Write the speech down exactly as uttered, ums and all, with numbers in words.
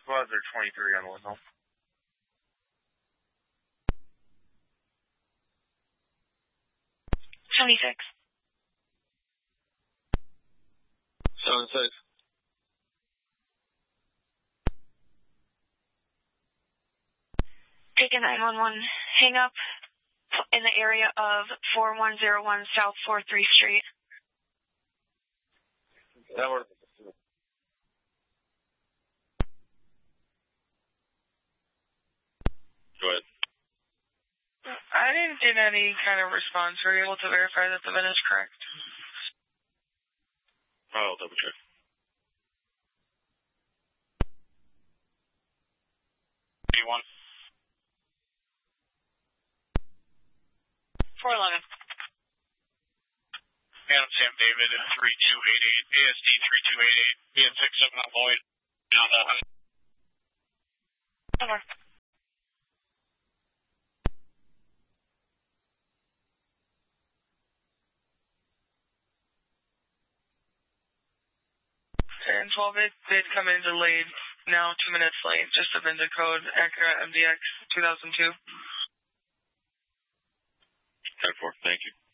squads are twenty-three on Windmill. twenty-six. seven six. Take a nine one one hang up in the area of four one zero one South forty-third Street. That works. Go ahead. I didn't get any kind of response. Were you able to verify that the V I N is correct? I'll double check. eighty-one. four eleven. Adam Sam David, three two eight eight, A S D three two eight eight, B N six seven on Lloyd. Over. And twelve eight did come in delayed, now two minutes late, just a vendor code, Acura M D X two thousand two. ten four, thank you.